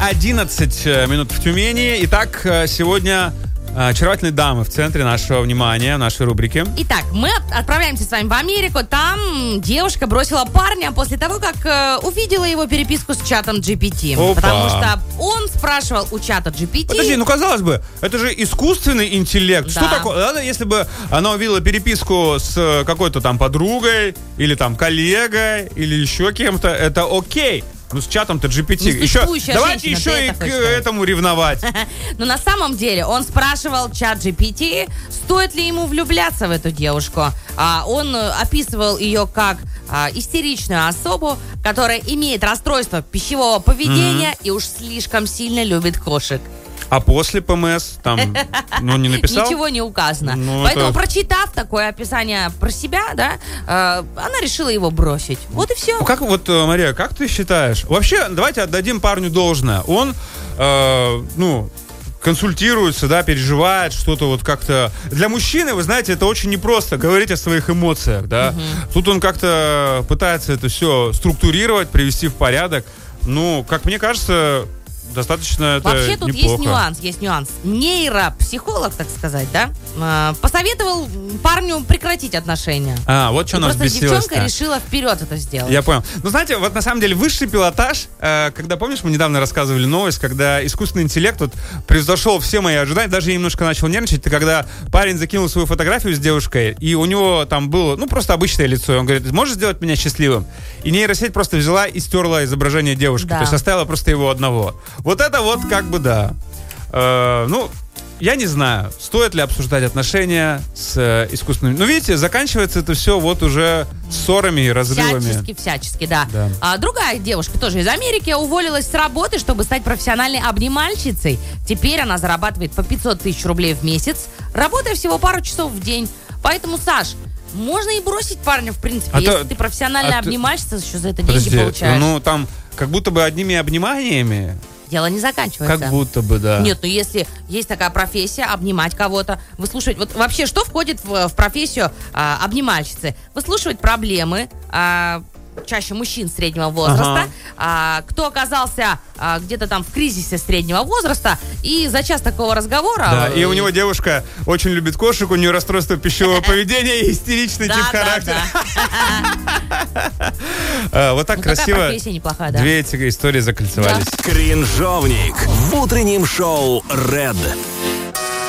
11 минут в Тюмени. Итак, сегодня очаровательные дамы в центре нашего внимания, нашей рубрики. Итак, мы отправляемся с вами в Америку. Там девушка бросила парня после того, как увидела его переписку с чатом GPT. Опа. Потому что он спрашивал у чата GPT... Подожди, ну казалось бы, это же искусственный интеллект. Да. Что такое? Ладно, если бы она увидела переписку с какой-то там подругой, или там коллегой, или еще кем-то, это окей. Ну, с чатом-то GPT. Еще, давайте женщина, еще и к этому ревновать. Но на самом деле он спрашивал чат GPT, стоит ли ему влюбляться в эту девушку. Он описывал ее как истеричную особу, которая имеет расстройство пищевого поведения и уж слишком сильно любит кошек. А после ПМС там, не написал? Ничего не указано. Поэтому, прочитав такое описание про себя, да, она решила его бросить. Вот и все. Мария, как ты считаешь? Вообще, давайте отдадим парню должное. Он, консультируется, да, переживает что-то вот как-то. Для мужчины, вы знаете, это очень непросто говорить о своих эмоциях, да. Тут он как-то пытается это все структурировать, привести в порядок. Ну, как мне кажется, достаточно это вообще тут неплохо. есть нюанс. Нейропсихолог, так сказать, да, посоветовал парню прекратить отношения. Вот что нас бесило. Просто девчонка решила вперед это сделать. Я понял. Ну, знаете, вот на самом деле высший пилотаж, когда, помнишь, мы недавно рассказывали новость, когда искусственный интеллект вот превзошел все мои ожидания, даже я немножко начал нервничать, это когда парень закинул свою фотографию с девушкой, и у него там было, просто обычное лицо, и он говорит, можешь сделать меня счастливым? И нейросеть просто взяла и стерла изображение девушки, то есть оставила просто его одного. Вот это вот как бы да. Я не знаю, стоит ли обсуждать отношения с искусственным... Ну, видите, заканчивается это все вот уже ссорами и разрывами. Всячески, да. Другая девушка, тоже из Америки, уволилась с работы, чтобы стать профессиональной обнимальщицей. Теперь она зарабатывает по 500 тысяч рублей в месяц, работая всего пару часов в день. Поэтому, Саш, можно и бросить парня, в принципе, если ты профессиональная обнимальщица, еще за это деньги получаешь. Ну, там как будто бы одними обниманиями... Дело не заканчивается. Как будто бы, да. Нет, если есть такая профессия, обнимать кого-то, выслушивать... Вот вообще, что входит в профессию обнимальщицы? Выслушивать проблемы, чаще мужчин среднего возраста, кто оказался где-то там в кризисе среднего возраста, и за час такого разговора... Да, и у него девушка очень любит кошек, у нее расстройство пищевого поведения и истеричный тип характера. Вот так красиво. Профессия неплохая, да. Две эти истории закольцевались. Кринжовник в утреннем шоу Red.